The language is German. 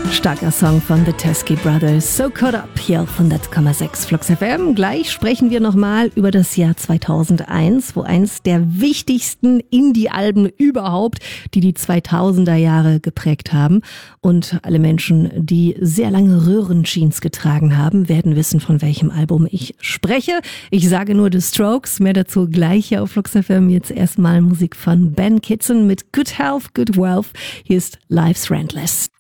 Starker Song von The Teskey Brothers, So Caught Up, hier auf 100,6 Flux FM. Gleich sprechen wir nochmal über das Jahr 2001, wo eins der wichtigsten Indie-Alben überhaupt, die 2000er Jahre geprägt haben. Und alle Menschen, die sehr lange Röhrenjeans getragen haben, werden wissen, von welchem Album ich spreche. Ich sage nur The Strokes, mehr dazu gleich hier auf Flux FM. Jetzt erstmal Musik von Ben Kitson mit Good Health, Good Wealth. Hier ist Life's Rentless.